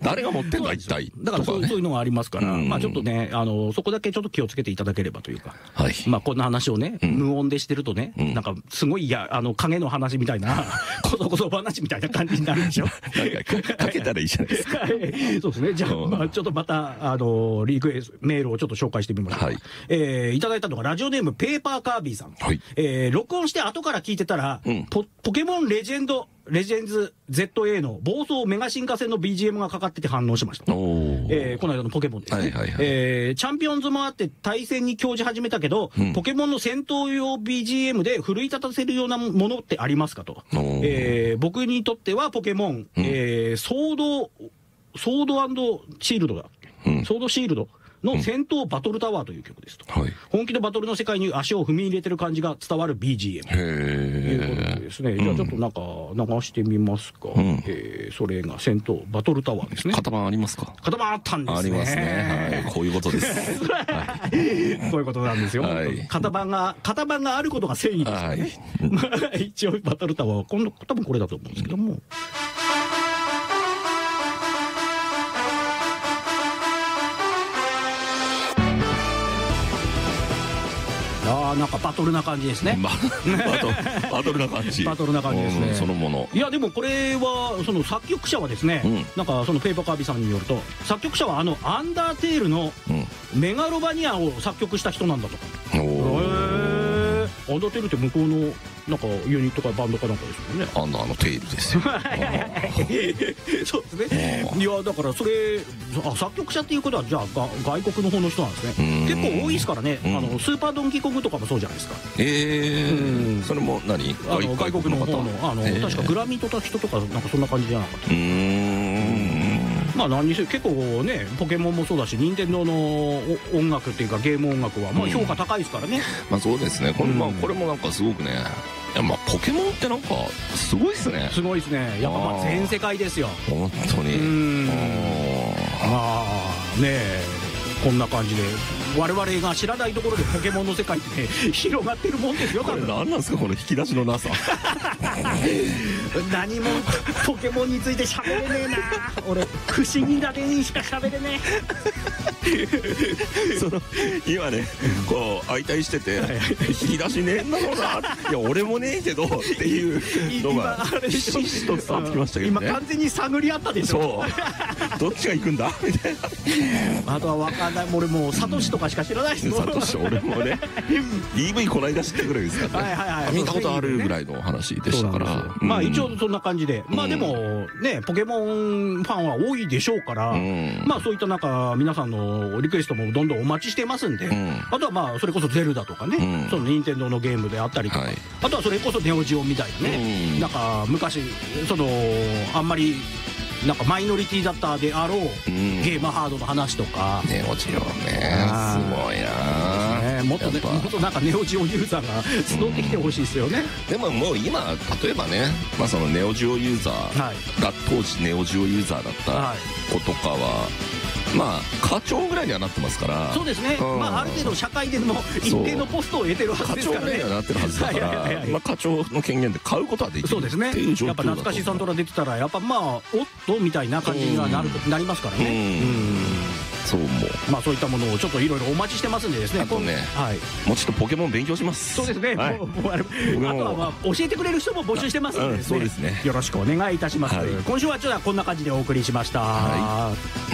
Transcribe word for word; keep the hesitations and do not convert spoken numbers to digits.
誰が持ってんだ一体。 だからそう、そういうのがありますから、まあちょっとね、あの、そこだけちょっと気をつけていただければというか、はい、まあこんな話をね、無音でしてるとね、なんかすごい、いや、あの、影の話みたいな、こそこそ話みたいな感じになるでしょ。 かけたらいいじゃないですか。 そうですね。じゃあ、まあちょっとまた、あの、リクエスト、メールをちょっと紹介してみましょう。はい。えー、いただいたのがラジオネームペーパーカービィさん。はい。えー、録音して後から聞いてたら、うん、ポ、ポケモンレジェンド、レジェンズ ゼットエー の暴走メガ進化戦の ビージーエム がかかってて反応しました。えー、この間のポケモンですね。はいはいはい、えー、チャンピオンズもあって対戦に興じ始めたけど、うん、ポケモンの戦闘用 ビージーエム で奮い立たせるようなものってありますかと。えー、僕にとってはポケモン、うん、えー、ソード、ソード&シールドだ。うん、ソードシールドの戦闘バトルタワーという曲ですと、うんはい、本気のバトルの世界に足を踏み入れてる感じが伝わる ビージーエム ということでですね、じゃあちょっとなんか流してみますか、うん、えー、それが戦闘バトルタワーですね。 型番ありますか？ 型番あったんですね。 ありますね、はい、こういうことです、はい、 こういうことなんですよ、はい、型番が型番があることが正義ですよね、はい、一応バトルタワーは今度多分これだと思うんですけども、ああ、なんかバトルな感じですね。 バトル、バトルな感じ。 バトルな感じですね。 そのもの。 いや、でもこれは、その作曲者はですね、うん、なんかそのペーパーカービィさんによると、作曲者はあの、アンダーテールのメガロバニアを作曲した人なんだとか。うん、へー。アンダーテールって向こうの、なんかユニットかバンドかなんかですよね。 あの、あのテールですよ。 そうですね。いや、だからそれ、あ、作曲者っていうことは、じゃあが外国の方の人なんですね。結構多いですからね。あの、スーパードンキーコングとかもそうじゃないですか。 ええ。それも何？ あの、外国の方の、あの、確かグラミー取った人とか、なんかそんな感じじゃなかった。うーん。まあ何にせよ結構ね、ポケモンもそうだし、任天堂の音楽っていうかゲーム音楽はまあ評価高いですからね。 まあそうですね。これ、まあこれもなんかすごくね、いやまあポケモンってなんかすごいですね。 すごいですね。やっぱまあ全世界ですよ。 本当に。うん。 まあねえ、こんな感じで我々が知らないところでポケモンの世界ってね広がってるもんですよ。 これ何なんですかこの引き出しのなさ。 何もポケモンについて喋れねえな。俺不思議だねにしか喋れねえ。その今ねこう相対してて引き出しねえんだろうな。いや俺もねえけどっていうのがひしひしと伝わってきましたけどね。 今完全に探り合ったでしょ。 そうどっちが行くんだみたいな。あとは分かんない。俺もうサトシとかしか知らないですもん。 サトシ俺もね イーブイ こないだ知ってぐらいですからね。見たことあるぐらいの話でしたから。 まあ一応そんな感じで、まあでもねポケモンファンは多いでしょうから、まあそういったなんか皆さんのリクエストもどんどんお待ちしてますんで、あとはまあそれこそゼルダとかね、その任天堂のゲームであったりとか、あとはそれこそネオジオみたいなね、なんか昔そのあんまりなんかマイノリティだったであろう、うん、ゲームハードの話とかネオジオねすごいな、 ね、もっとねもっとなんかネオジオユーザーが集ってきてほしいですよね、 うん、でももう今例えばね、まあ、そのネオジオユーザーが、はい、当時ネオジオユーザーだった子とかは、まあ課長ぐらいにはなってますから。そうですね、うん、まあある程度社会でも一定のポストを得てるはずですからね。課長ぐらいにはなってるはずだからまあ課長の権限で買うことはできる。そうですね、っていう状況だと。やっぱ懐かしいサントラ出てたらやっぱまあおっとみたいな感じにはなる、うん、なりますからね。うん、そう思う。まあそういったものをちょっといろいろお待ちしてますんでですね。あとね、はい、もうちょっとポケモン勉強します。そうですね、はい、もうもうあれあとはまあ教えてくれる人も募集してますんでですね、うん、そうですね、よろしくお願いいたします。はい、今週はちょっとこんな感じでお送りしました。はい。